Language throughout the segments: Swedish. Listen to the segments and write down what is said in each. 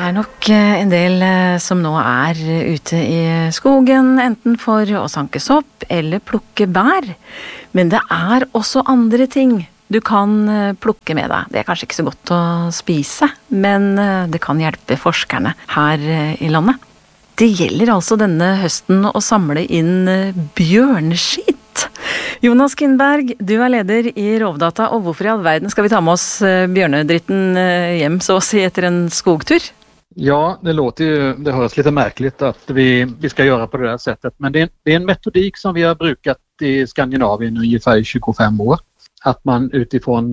Det nok en del som nå ute i skogen, enten for å sanke sopp eller plukke bær. Men det også andre ting du kan plukke med deg. Det kanskje ikke så godt å spise, men det kan hjelpe forskerne her i landet. Det gjelder altså denne høsten å samle inn bjørneskitt. Jonas Kindberg, du leder i Rovdata, og hvorfor i all verden skal vi ta med oss bjørnedritten hjem så å si etter en skogtur? Ja, det hörs lite märkligt att vi ska göra på det här sättet. Men det är en metodik som vi har brukat i Skandinavien ungefär 25 år. Att man utifrån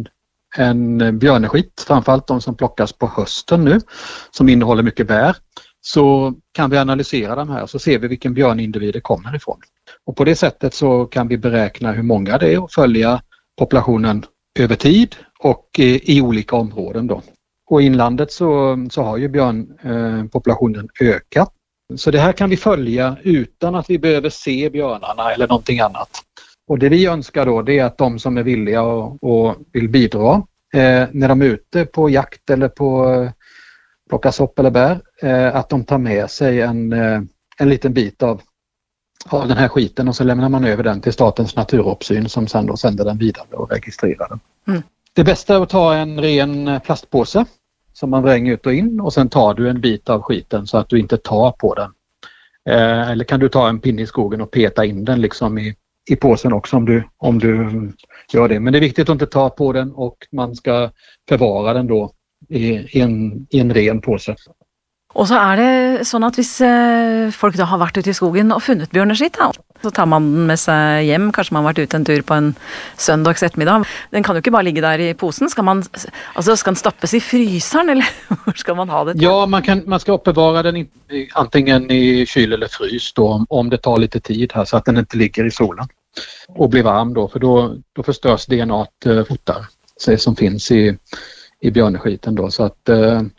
en björneskit, framförallt de som plockas på hösten nu, som innehåller mycket bär, så kan vi analysera de här så ser vi vilken björnindivid det kommer ifrån. Och på det sättet så kan vi beräkna hur många det är och följa populationen över tid och i olika områden då. Och i inlandet så har ju björnpopulationen ökat. Så det här kan vi följa utan att vi behöver se björnarna eller någonting annat. Och det vi önskar då, det är att de som är villiga och vill bidra när de är ute på jakt eller på plocka sopp eller bär, att de tar med sig en liten bit av den här skiten och så lämnar man över den till Statens naturopsyn som sen då sänder den vidare och registrerar den. Mm. Det bästa är att ta en ren plastpåse som man vränger ut och in och sen tar du en bit av skiten så att du inte tar på den. Eller kan du ta en pinne i skogen och peta in den liksom i påsen också om du gör det. Men det är viktigt att inte ta på den och man ska förvara den då i en ren påse. Och så det sånn at hvis folk da har vært ute i skogen og funnet bjørneskitt, så tar man den med seg hjem. Kanskje man har vært ute en tur på en søndags ettermiddag. Den kan jo ikke bare ligge der i posen. Skal den stappes i fryseren, eller hvor skal man ha det til? Ja, man ska uppbevara den antingen i kyl eller frys då, om det tar lite tid här så att den inte ligger i solen och blir varm då, för då förstörs DNA fortare som finns i björneskiten då, så att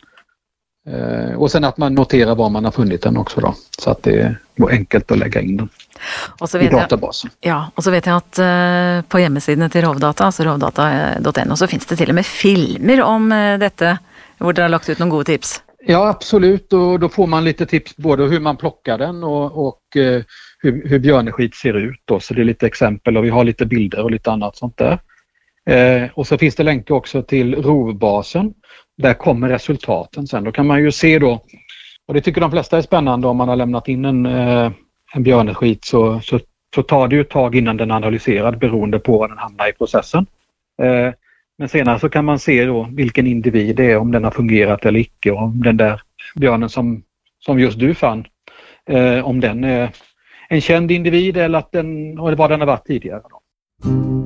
och sen att man noterar var man har funnit den också då, så att det är enkelt att lägga in den i databasen. Ja, och så vet jag att på hemsidan till Rovdata, alltså rovdata.no, så finns det till och med filmer om detta, hvor dere har lagt ut några goda tips. Ja, absolut, och då får man lite tips både hur man plockar den och hur björneskit ser ut då, så det är lite exempel och vi har lite bilder och lite annat sånt där. Och så finns det länkar också till rovbasen. Där kommer resultaten sen. Då kan man ju se då, och det tycker de flesta är spännande om man har lämnat in en björneskit så tar det ju ett tag innan den är analyserad beroende på var den hamnar i processen. Men senare så kan man se då vilken individ det är, om den har fungerat eller icke, och om den där björnen som just du fann, om den är en känd individ eller vad den har varit tidigare då.